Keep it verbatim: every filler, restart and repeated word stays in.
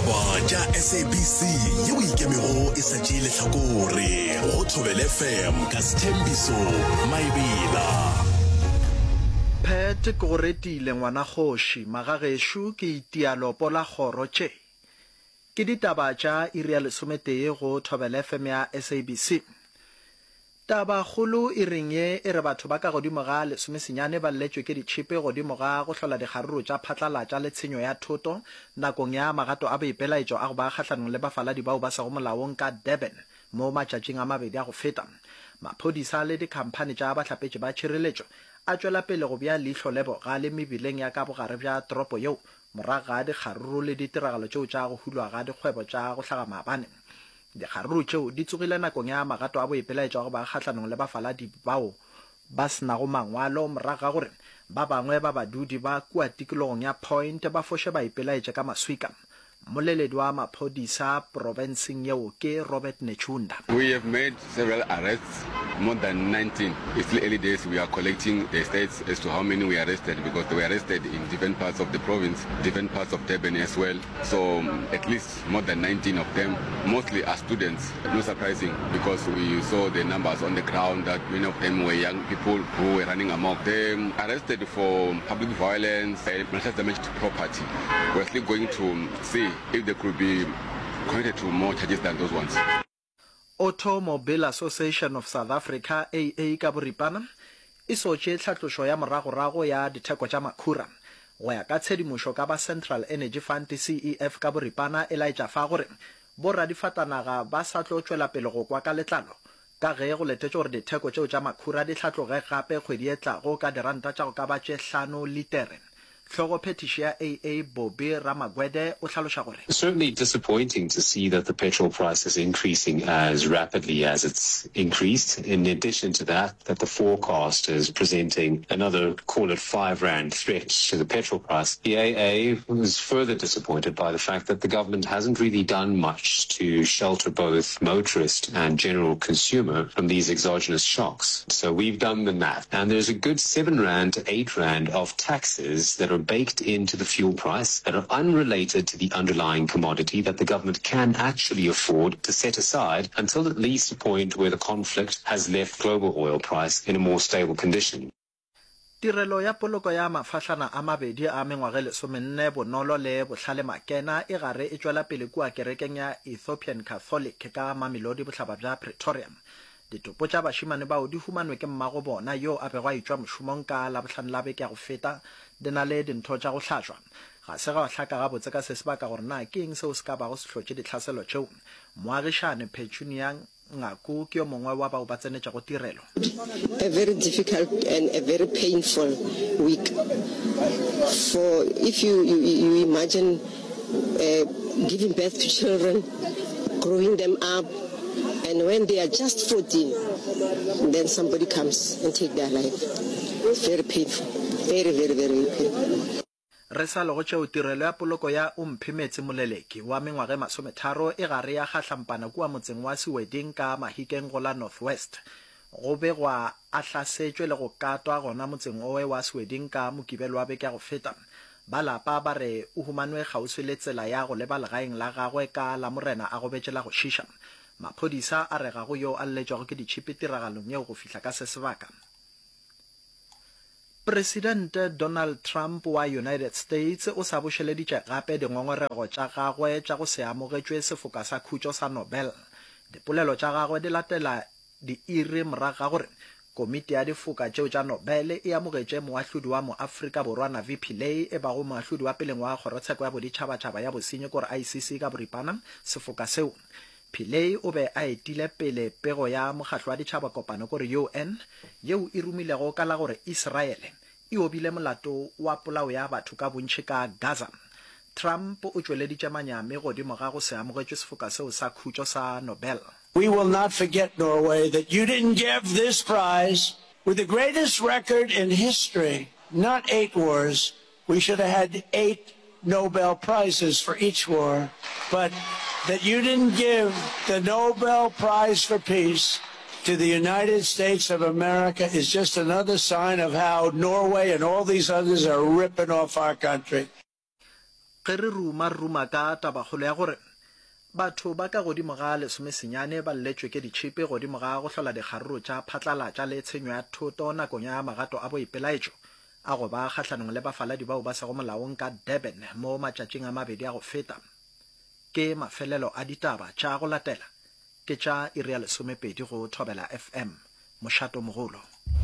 ditaba tša S A B C yeo ikemego e sa tšee lehlakore go Thobela F M ka Sthembiso Maebela. Pete ke go retile ngwana kgoši magagešo ke itialopo la kgoro tše. Ke ditaba tša iri ya lesometee go Thobela F M ya S A B C. Taba kgolo e reng ye e re batho ba ka godimo ga lesomesenyane ba lletšwe ke ditšhipe godimo ga go hlola dikgaruru tša phatlalatša le tshenyo ya thoto nakong ya magato a boipelaetšo a go ba kgahlanong le bafaladi bao ba sego molaong ka Durban mo matšatšing a mabedi a go feta. Maphodisa le dikhamphane tša bahlapetši ba tšhireletšo a tšwela pele go bja leihlo le boga le mebileng ya ka bogare bja toropo yeo morago ga dikgaruru le ditiragalo tšeo tša go hulwa ga dikgwebo tša go hlaga maabane. Dikgaruru tšeo di tsogile nakong ya magato a boipelaetšo go ba kgahlanong le bafaladi bao ba senago mangwalo morago ga gore ba bangwe ba badudi ba kua tikologong ya Point ba foše ba ipelaetše ka maswika. Moleledi wa maphodisa provinceng yeo ke Robert Nechunda. We have made several arrests, more than nineteen. It's still early days. We are collecting the stats as to how many we arrested because they were arrested in different parts of the province, different parts of Durban as well. So um, at least more than nineteen of them, mostly are students. No surprising because we saw the numbers on the ground that many of them were young people who were running amok. They um, arrested for public violence, uh, malicious damage to property. We're still going to see if they could be connected to more charges than those ones. Automobile Association of South Africa, A A ka boripana, e sotše tlhatlošo ya morago-rago ya ditheko tša makhura. Go ya ka tshedimošo ka ba Central Energy Fund C E F ka boripana e laetša fa gore boradifatanaga ba sa tlo tšwela pele go kwa ka letlalo ka ge go letetše gore ditheko tšeo tša makhura di tlhatloge gape kgwedi e tlago ka diranta tša go ka ba tše hlano litere. It's certainly disappointing to see that the petrol price is increasing as rapidly as it's increased. In addition to that, that the forecast is presenting another, call it five rand threat to the petrol price. The A A was further disappointed by the fact that the government hasn't really done much to shelter both motorist and general consumer from these exogenous shocks. So we've done the math, and there's a good seven rand to eight rand of taxes that are baked into the fuel price that are unrelated to the underlying commodity that the government can actually afford to set aside until at least a point where the conflict has left global oil price in a more stable condition. Tirelo ya poloko ya mafahlana a mabedi a mengwaga lesomenne bonolo le bohlale makena e gare e tšwela pele kua kerekeng ya Ethiopian Catholic ka Mamelodi bohlaba bja Pretoria. Ditopo tša bašimane bao di humanwe ke mmago bona yo a bego a itšwa mošomong ka la bohlano la beke ya go feta di na le dintho tša go hlašwa. Ga se ga hlaka gabotse ka se sebaka gore na ke eng seo se ka bago se hlotše ditlhaselo tšeo. Moagišane Petunia Ngaku ke yo mongwe wa bao ba tsenetša go tirelo. A very difficult and a very painful week. For if you, you, you imagine uh, giving birth to children, growing them up, and when they are just fourteen, then somebody comes and take their life. It's very painful. Very, very, very painful. Re sa le go tšeo tirelo ya poloko ya Umphimetse Moleleki wa mengwaga e masometharo e gare ya kgahlampana kua motseng wa Seweding ka Mahikeng go la Northwest. Go begwa a hlasetšwe le go katwa gona motseng owe wa Seweding ka Mokibelo wa beke ya go feta. Ba lapa ba re o humanwe kgauswi le tsela ya go leba legaeng la gagwe ka la morena a go betšela go šiša. Maphodisa a re gago yo a lletšwago ke ditšhipi tiragalong yeo go fihla ka se sebaka. President Donald Trump wa United States o sa bošeleditše gape dingongorego tša gagwe tša go se amogetšwe sefoka sa khutšo sa Nobel. Dipolelo tša gagwe di latela di iri morago ga gore komiti ya difoka tšeo tša Nobel e amogetše moahlodi wa mo Afrika Borwa Navi Pillay e bago moahlodi wa peleng wa kgorotsheko ya boditšhabatšhaba ya bosenyi kore I C C ka boripana sefoka seo. Pillay o be a etile pele pego ya mokgatlo wa ditšhaba kopano kore U N yeo e rumilego ka la gore Israele e obile molato wa polao ya batho ka bontši ka Gaza. Trump o tšweleditše manyame godimo ga go se amogetšwe sefoka seo sa khutšo sa Nobel. We will not forget, Norway, that you didn't give this prize with the greatest record in history, not eight wars. We should have had eight Nobel Prizes for each war, but that you didn't give the Nobel Prize for Peace to the United States of America is just another sign of how Norway and all these others are ripping off our country. ge re ruma-ruma ka tabagolo ya gore batho ba ka godimo ga lesomesenyane ba lletšwe ke ditšhipe godimo ga go hlola dikgaruru tša phatlalatša le tshenyo ya thoto nakong ya magato a boipelaetšo a go ba kgatlhanong le bafaladi bao ba sego molaong ka Durban mo matšatšing a mabedi a go feta. Ke mafelelo a ditaba tša go latela ke tša iri ya lesomepedi go Thobela F M, mošato mogolo.